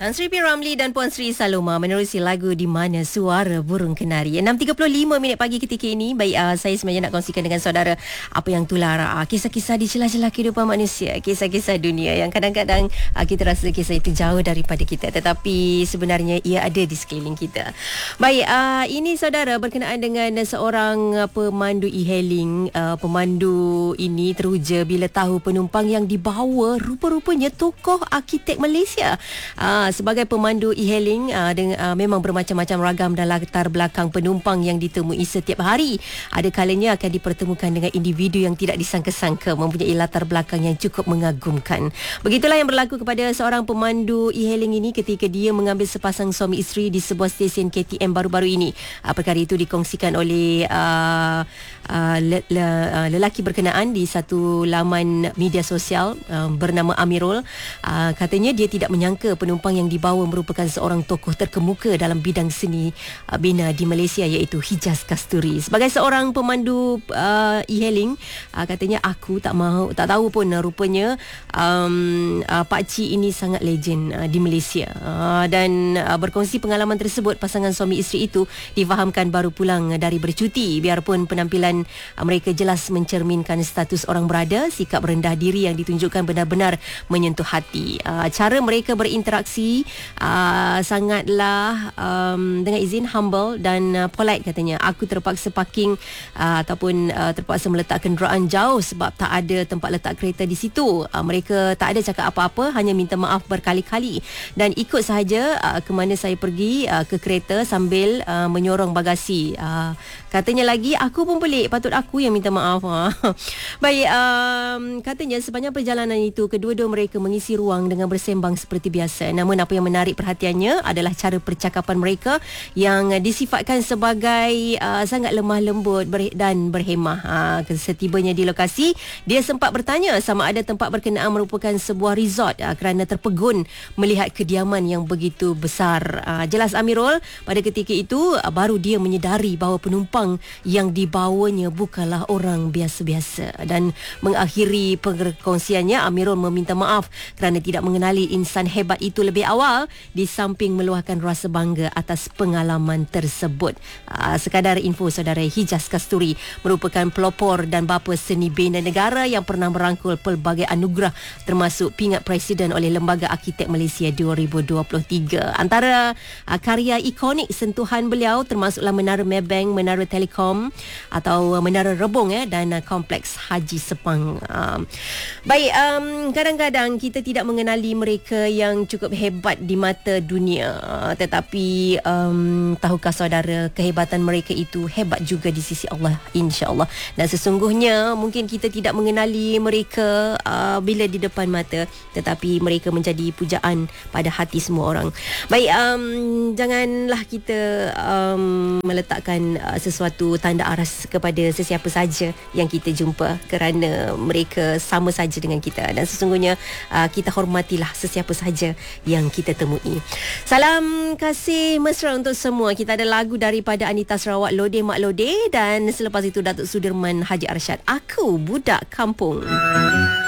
Sri P. Ramlee dan Puan Sri Saloma menerusi lagu Di Mana Suara Burung Kenari. 6.35 minit pagi ketika ini. Baik, saya sebenarnya nak kongsikan dengan saudara apa yang tular kisah-kisah di celah-celah kehidupan manusia, kisah-kisah dunia yang kadang-kadang kita rasa kisah itu jauh daripada kita, tetapi sebenarnya ia ada di sekeliling kita. Baik, ini saudara berkenaan dengan seorang pemandu e-hailing. Pemandu ini teruja bila tahu penumpang yang dibawa rupa-rupanya tokoh arkitek Malaysia. Sebagai pemandu e-hailing, memang bermacam-macam ragam dan latar belakang penumpang yang ditemui setiap hari. Ada kalanya akan dipertemukan dengan individu yang tidak disangka-sangka, mempunyai latar belakang yang cukup mengagumkan. Begitulah yang berlaku kepada seorang pemandu e-hailing ini ketika dia mengambil sepasang suami isteri di sebuah stesen KTM baru-baru ini. Perkara itu dikongsikan oleh lelaki berkenaan di satu laman media sosial bernama Amirul. Katanya dia tidak menyangka penumpang yang dibawa merupakan seorang tokoh terkemuka dalam bidang seni bina di Malaysia, iaitu Hijaz Kasturi. Sebagai seorang pemandu e-hailing, katanya aku tak tahu pun rupanya pakcik ini sangat legend di Malaysia. Dan berkongsi pengalaman tersebut, pasangan suami isteri itu difahamkan baru pulang dari bercuti. Biarpun penampilan mereka jelas mencerminkan status orang berada, sikap rendah diri yang ditunjukkan benar-benar menyentuh hati. Cara mereka berinteraksi sangatlah dengan izin humble dan polite katanya. Aku terpaksa parking ataupun terpaksa meletak kenderaan jauh sebab tak ada tempat letak kereta di situ. Mereka tak ada cakap apa-apa, hanya minta maaf berkali-kali dan ikut sahaja ke mana saya pergi ke kereta sambil menyorong bagasi. Katanya lagi, aku pun pelik, patut aku yang minta maaf. Baik, katanya sepanjang perjalanan itu kedua-dua mereka mengisi ruang dengan bersembang seperti biasa. Namun apa yang menarik perhatiannya adalah cara percakapan mereka yang disifatkan sebagai sangat lemah lembut dan berhemah. Setibanya di lokasi, dia sempat bertanya sama ada tempat berkenaan merupakan sebuah resort kerana terpegun melihat kediaman yang begitu besar. Jelas Amirul, pada ketika itu baru dia menyedari bahawa penumpang yang dibawanya bukanlah orang biasa-biasa. Dan mengakhiri perkongsiannya, Amirul meminta maaf kerana tidak mengenali insan hebat itu lebih awal, di samping meluahkan rasa bangga atas pengalaman tersebut. Sekadar info saudara, Hijaz Kasturi merupakan pelopor dan bapa seni bina negara yang pernah merangkul pelbagai anugerah termasuk pingat Presiden oleh Lembaga Arkitek Malaysia 2023. Antara karya ikonik sentuhan beliau termasuklah Menara Maybank, Menara Telekom atau Menara Rebung dan Kompleks Haji Sepang. Baik, kadang-kadang kita tidak mengenali mereka yang cukup hebat di mata dunia, tetapi tahukah saudara, kehebatan mereka itu hebat juga di sisi Allah, insya-Allah. Dan sesungguhnya mungkin kita tidak mengenali mereka bila di depan mata, tetapi mereka menjadi pujaan pada hati semua orang. Baik, janganlah kita meletakkan sesuatu tanda aras kepada sesiapa saja yang kita jumpa, kerana mereka sama saja dengan kita, dan sesungguhnya kita hormatilah sesiapa saja yang kita temui. Salam kasih mesra untuk semua. Kita ada lagu daripada Anita Sarawak, Lodeh Mak Lodeh, dan selepas itu Datuk Sudirman Haji Arsyad, Aku Budak Kampung.